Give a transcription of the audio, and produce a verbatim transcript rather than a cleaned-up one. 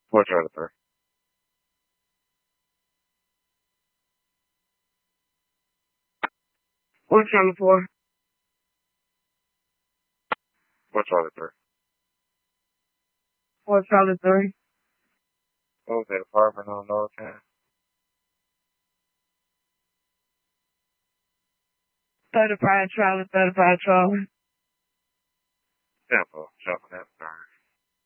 Four Charlie three. Four Charlie four. Four Charlie three. Four Charlie three. What was that apartment on North End? Thirty-five Charlie. Thirty-five Charlie. Temple, shopping at Burn.